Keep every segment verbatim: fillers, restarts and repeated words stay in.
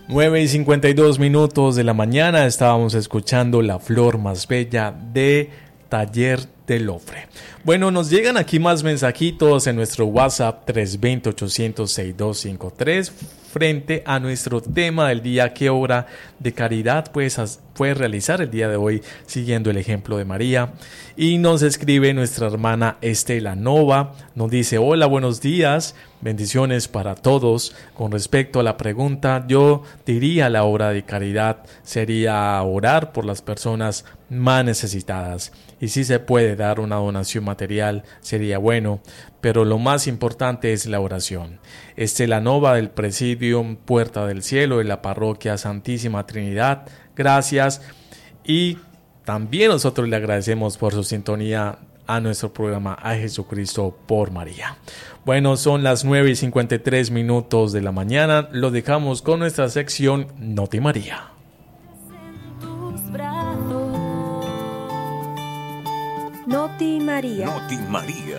nueve y cincuenta y dos minutos de la mañana estábamos escuchando La Flor Más Bella de Taller del Ofre. Bueno, nos llegan aquí más mensajitos en nuestro WhatsApp tres dos cero, ocho cero cero, seis dos cinco tres frente a nuestro tema del día. ¿Qué obra de caridad puedes, puedes realizar el día de hoy siguiendo el ejemplo de María? Y nos escribe nuestra hermana Estela Nova, nos dice: hola, buenos días, bendiciones para todos. Con respecto a la pregunta, yo diría la obra de caridad sería orar por las personas más necesitadas. Y si se puede dar una donación material, sería bueno, pero lo más importante es la oración. Estela Nova del Presidium Puerta del Cielo de la Parroquia Santísima Trinidad, gracias. Y también nosotros le agradecemos por su sintonía a nuestro programa A Jesucristo por María. Bueno, son las nueve y cincuenta y tres minutos de la mañana. Lo dejamos con nuestra sección Noti María. Noti María. Noti María.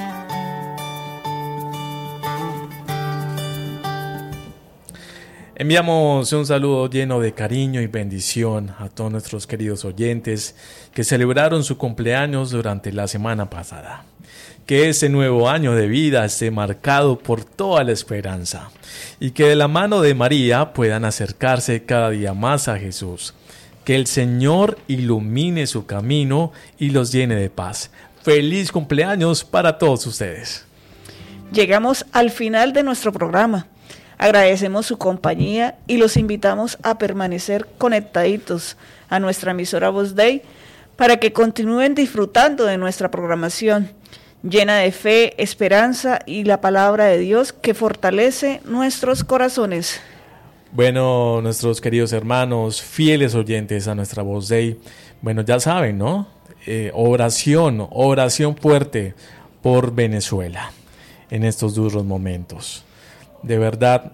Enviamos un saludo lleno de cariño y bendición a todos nuestros queridos oyentes que celebraron su cumpleaños durante la semana pasada. Que ese nuevo año de vida esté marcado por toda la esperanza y que de la mano de María puedan acercarse cada día más a Jesús. Que el Señor ilumine su camino y los llene de paz. Feliz cumpleaños para todos ustedes. Llegamos al final de nuestro programa. Agradecemos su compañía y los invitamos a permanecer conectaditos a nuestra emisora Voz Dei para que continúen disfrutando de nuestra programación llena de fe, esperanza y la palabra de Dios que fortalece nuestros corazones. Bueno, nuestros queridos hermanos, fieles oyentes a nuestra Voz Dei, bueno, ya saben, ¿no? Eh, oración, oración fuerte por Venezuela en estos duros momentos. De verdad,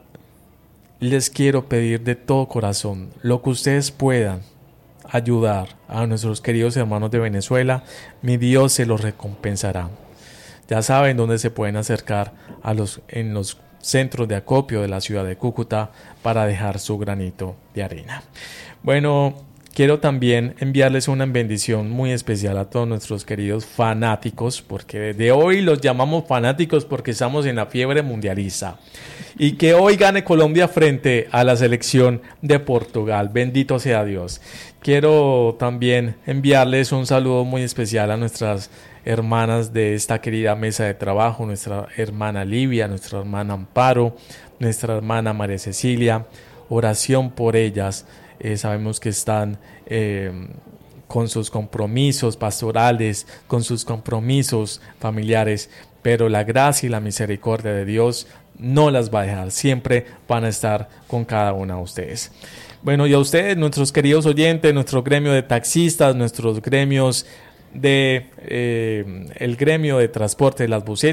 les quiero pedir de todo corazón, lo que ustedes puedan ayudar a nuestros queridos hermanos de Venezuela, mi Dios se los recompensará. Ya saben dónde se pueden acercar a los, en los centros de acopio de la ciudad de Cúcuta para dejar su granito de arena. Bueno, quiero también enviarles una bendición muy especial a todos nuestros queridos fanáticos, porque desde hoy los llamamos fanáticos porque estamos en la fiebre mundialista. Y que hoy gane Colombia frente a la selección de Portugal. Bendito sea Dios. Quiero también enviarles un saludo muy especial a nuestras hermanas de esta querida mesa de trabajo, nuestra hermana Livia, nuestra hermana Amparo, nuestra hermana María Cecilia. Oración por ellas. Eh, sabemos que están eh, con sus compromisos pastorales, con sus compromisos familiares, pero la gracia y la misericordia de Dios no las va a dejar, siempre van a estar con cada una de ustedes. Bueno, y a ustedes, nuestros queridos oyentes, nuestro gremio de taxistas, nuestros gremios de, eh, el gremio de transporte de las busetas,